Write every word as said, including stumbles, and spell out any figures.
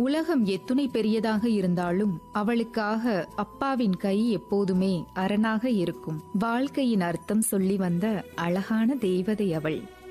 உலகம் எத்துணை பெரியதாக இருந்தாலும் அவளுக்காக அப்பாவின் கை எப்போதுமே அரணாக இருக்கும். வாழ்க்கையின் அர்த்தம் சொல்லி வந்த அழகான தேவதை அவள்.